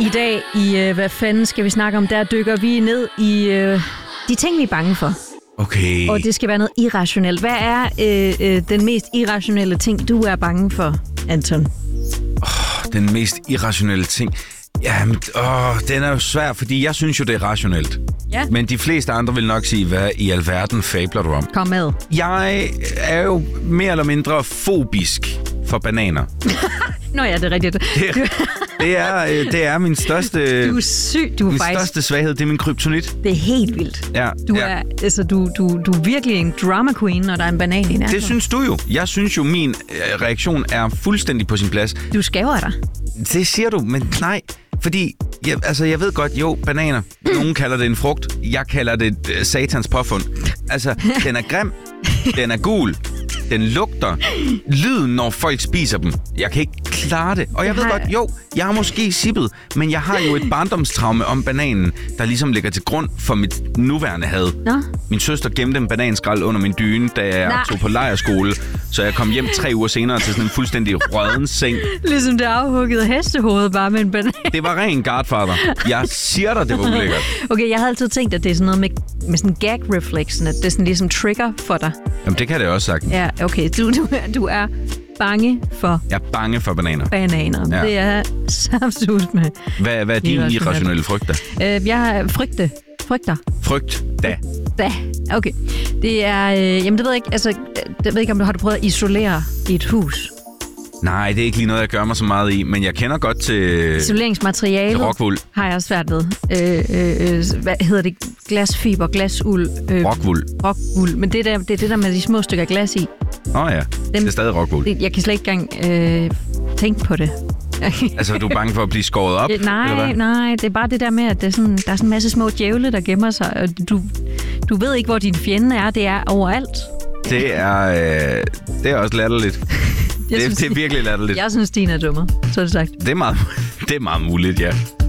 I dag i Hvad fanden skal vi snakke om? Der dykker vi ned i de ting, vi er bange for. Okay. Og det skal være noget irrationelt. Hvad er den mest irrationelle ting, du er bange for, Anton? Den mest irrationelle ting? Jamen, den er jo svær, fordi jeg synes jo, det er rationelt. Ja. Men de fleste andre vil nok sige, hvad i alverden fabler du om? Kom med. Jeg er jo mere eller mindre fobisk for bananer. Nå ja, det er rigtigt. Det er min største... Du er syg, du er min faktisk... største svaghed, det er min kryptonit. Det er helt vildt. Ja, du er virkelig en drama queen, når der er en banan i nærheden. Det synes du jo. Jeg synes jo, min reaktion er fuldstændig på sin plads. Du skæver dig. Det siger du, men nej. Fordi, jeg ved godt, jo, bananer. Nogen kalder det en frugt. Jeg kalder det satans påfund. Altså, den er grim. Den er gul. Den lugter. Lyden, når folk spiser dem. Jeg kan ikke klare det. Og jeg ved godt, jo, jeg har måske sippet, men jeg har jo et barndomstraume om bananen, der ligesom ligger til grund for mit nuværende had. Nå? Min søster gemte en bananskrald under min dyne, da jeg tog på lejrskole, så jeg kom hjem 3 uger senere til sådan en fuldstændig rødden seng. Ligesom det afhuggede hestehoved bare med en banan. Det var ren Godfather. Jeg siger dig, det var ulækkert. Okay, jeg havde altid tænkt, at det er sådan noget med sådan gag-reflexen, at det sådan ligesom trigger for dig. Jamen, det kan det også sagt. Ja, okay. Du er bange for... Jeg er bange for bananer. Bananer. Ja. Det er samtidig med... Hvad er din irrationelle frygter? Jeg frygter. Frygt, da. Da. Okay. Det er... jamen, det ved jeg ikke. Altså, jeg ved ikke, om du har prøvet at isolere dit hus. Nej, det er ikke lige noget, jeg gør mig så meget i, men jeg kender godt til... Isoleringsmaterialet rockwool. Har jeg svært ved. Hvad hedder det? Glasfiber, glasul. Rockwool. Men det er det der med de små stykker glas i. Ja. Det er stadig rockwool. Jeg kan slet ikke engang tænke på det. Altså, du er bange for at blive skåret op? Nej, det er bare det der med, at der er sådan en masse små djævle, der gemmer sig, og du ved ikke, hvor din fjende er. Det er overalt. Det er også latterligt. Det er virkelig latterligt. Jeg synes, din er dummer, så er det sagt. Det er meget muligt, ja.